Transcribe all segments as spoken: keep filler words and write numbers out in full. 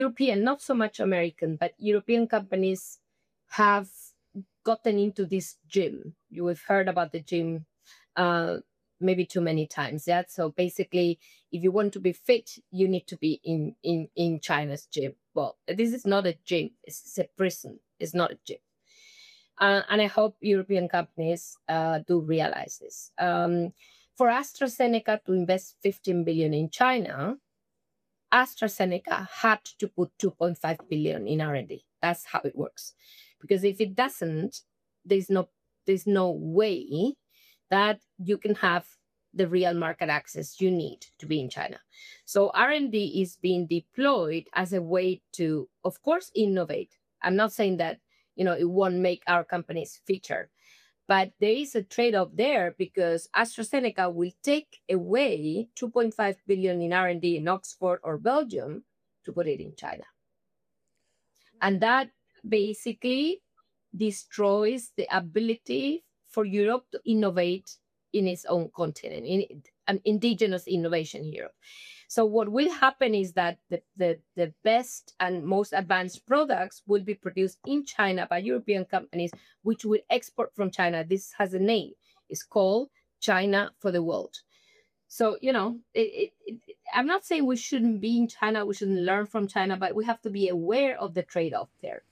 European, not so much American, but European companies have gotten into this gym. You have heard about the gym uh, maybe too many times. Yeah. So basically, if you want to be fit, you need to be in in in China's gym. Well, this is not a gym; it's a prison. It's not a gym. Uh, and I hope European companies uh, do realize this. Um, for AstraZeneca to invest fifteen billion in China, AstraZeneca had to put two point five billion in R and D. That's how it works. Because if it doesn't, there's no there's no way that you can have the real market access you need to be in China. So R and D is being deployed as a way to, of course, innovate. I'm not saying that, you know, it won't make our companies feature, but there is a trade-off there because AstraZeneca will take away two point five billion in R and D in Oxford or Belgium to put it in China. And that basically destroys the ability for Europe to innovate in its own continent, in an indigenous innovation in Europe. So what will happen is that the, the, the best and most advanced products will be produced in China by European companies, which will export from China. This has a name. It's called China for the World. So, you know, it, it, it, I'm not saying we shouldn't be in China, we shouldn't learn from China, but we have to be aware of the trade-off there.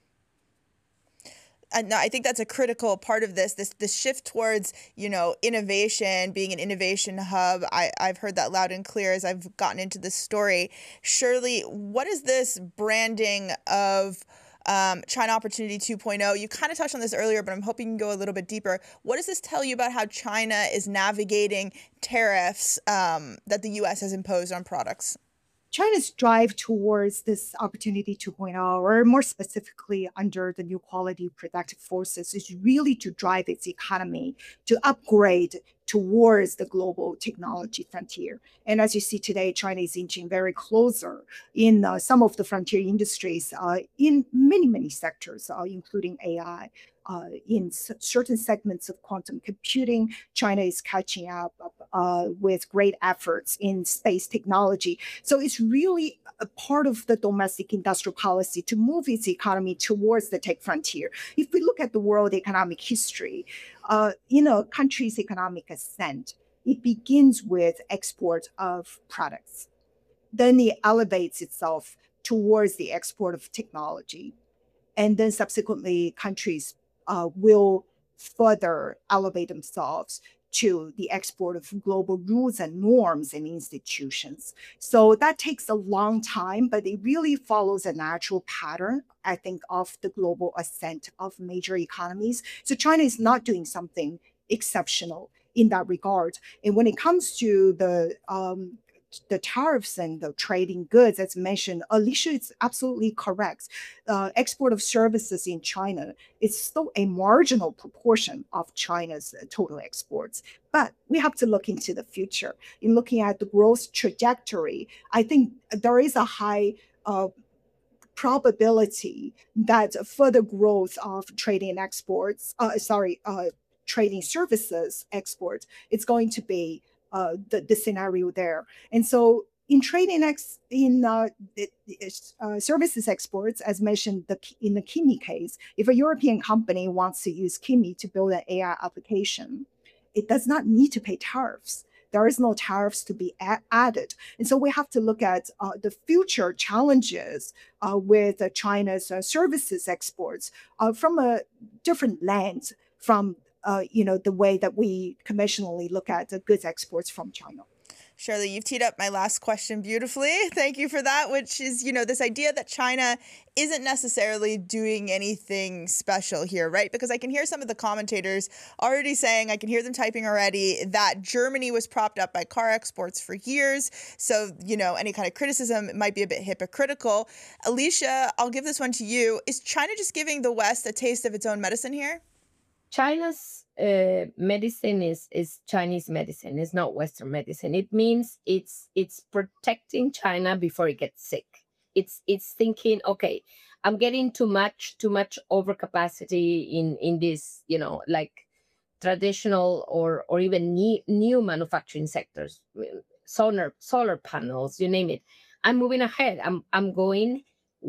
Uh, no, I think that's a critical part of this, this, this shift towards, you know, innovation, being an innovation hub. I, I've heard that loud and clear as I've gotten into this story. Shirley, what is this branding of um, China Opportunity two point oh? You kind of touched on this earlier, but I'm hoping you can go a little bit deeper. What does this tell you about how China is navigating tariffs um, that the U S has imposed on products? China's drive towards this opportunity two point oh, or more specifically under the new quality productive forces, is really to drive its economy to upgrade towards the global technology frontier. And as you see today, China is inching very closer in uh, some of the frontier industries uh, in many, many sectors, uh, including A I. Uh, in s- certain segments of quantum computing, China is catching up uh, with great efforts in space technology. So it's really a part of the domestic industrial policy to move its economy towards the tech frontier. If we look at the world economic history, uh, in a country's economic ascent, it begins with export of products. Then it elevates itself towards the export of technology. And then subsequently, countries uh, will further elevate themselves to the export of global rules and norms and institutions. So that takes a long time, but it really follows a natural pattern, I think, of the global ascent of major economies. So China is not doing something exceptional in that regard. And when it comes to the um, the tariffs and the trading goods, as mentioned, Alicia is absolutely correct. Uh, export of services in China is still a marginal proportion of China's uh, total exports. But we have to look into the future. In looking at the growth trajectory, I think there is a high uh, probability that further growth of trading and exports, uh, sorry, uh, trading services export is going to be uh, the, the scenario there. And so in trading ex in uh, uh, services exports, as mentioned the, in the Kimi case, if a European company wants to use Kimi to build an A I application, it does not need to pay tariffs. There is no tariffs to be a- added. And so we have to look at uh, the future challenges uh, with uh, China's uh, services exports uh, from a different lens from uh, you know, the way that we conventionally look at the goods exports from China. Shirley, you've teed up my last question beautifully. Thank you for that, which is, you know, this idea that China isn't necessarily doing anything special here, right? Because I can hear some of the commentators already saying, I can hear them typing already, that Germany was propped up by car exports for years. So, you know, any kind of criticism might be a bit hypocritical. Alicia, I'll give this one to you. Is China just giving the West a taste of its own medicine here? China's uh, medicine is is Chinese medicine. It's not Western medicine. It means it's it's protecting China before it gets sick. It's it's thinking, okay, I'm getting too much too much overcapacity in in this, you know, like traditional or or even new, new manufacturing sectors, solar solar panels, you name it. I'm moving ahead. I'm I'm going